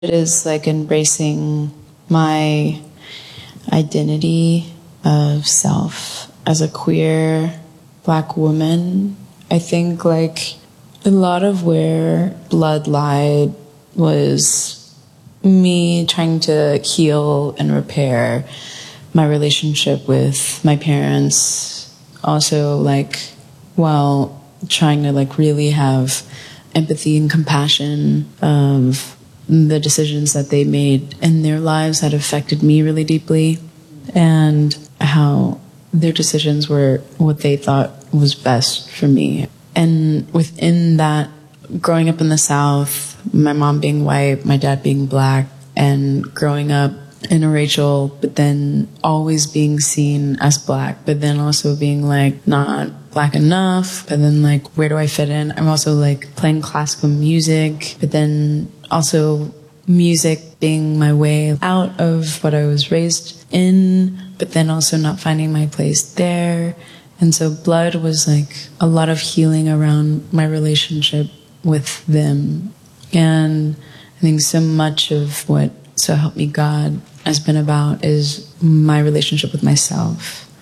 It is like embracing my identity of self as a queer Black woman. I think like a lot of where Blood lied was me trying to heal and repair my relationship with my parents. Also like while trying to like really have empathy and compassion of the decisions that they made in their lives that affected me really deeply, and how their decisions were what they thought was best for me. And within that, growing up in the South, my mom being white, my dad being Black, and growing up interracial, but then always being seen as Black, but then also being like not Black enough, but then like where do I fit in? I'm also like playing classical music, but then also music being my way out of what I was raised in, but then also not finding my place there. And so Blood was like a lot of healing around my relationship with them. And I think so much of what So Help Me God has been about is my relationship with myself.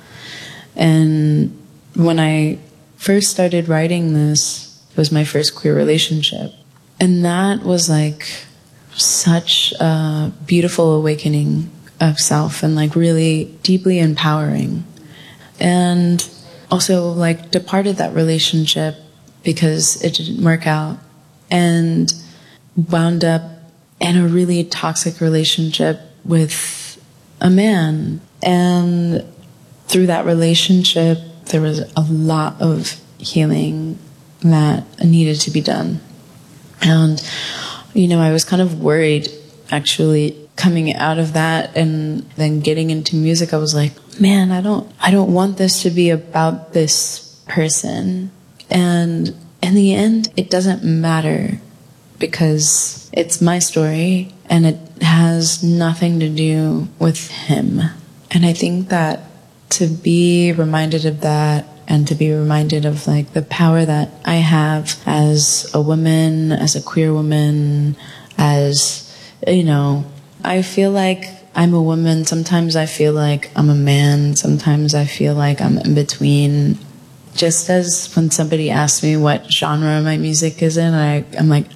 And when I first started writing this, it was my first queer relationship. And that was like such a beautiful awakening of self and like really deeply empowering. And also like departed that relationship because it didn't work out and wound up in a really toxic relationship with a man. And through that relationship, there was a lot of healing that needed to be done. And, you know, I was kind of worried actually coming out of that and then getting into music. I was like, man, I don't want this to be about this person. And in the end, it doesn't matter because it's my story and it has nothing to do with him. And I think that to be reminded of that and to be reminded of like the power that I have as a woman, as a queer woman, as, you know, I feel like I'm a woman. Sometimes I feel like I'm a man. Sometimes I feel like I'm in between. Just as when somebody asks me what genre my music is in, I'm like,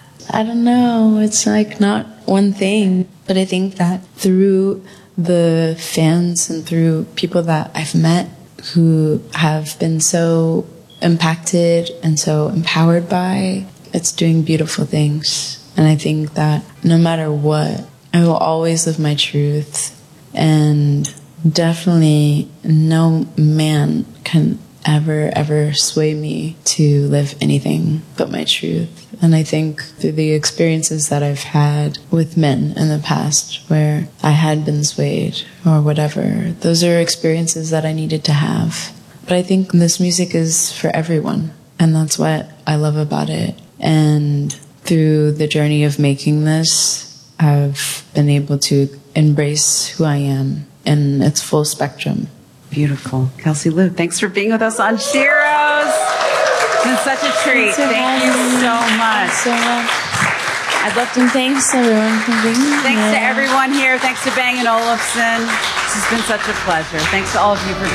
I don't know. It's like not one thing. But I think that through the fans and through people that I've met who have been so impacted and so empowered by, it's doing beautiful things. And I think that no matter what, I will always live my truth. And definitely no man can ever sway me to live anything but my truth. And I think through the experiences that I've had with men in the past where I had been swayed or whatever, those are experiences that I needed to have. But I think this music is for everyone, and that's what I love about it. And through the journey of making this, I've been able to embrace who I am in its full spectrum. Beautiful. Kelsey Lu, thanks for being with us on Sheroes. It's been such a treat. Thank you so much. I'd love to thanks everyone for being here. Thanks to everyone here. Thanks to Bang & Olufsen. This has been such a pleasure. Thanks to all of you for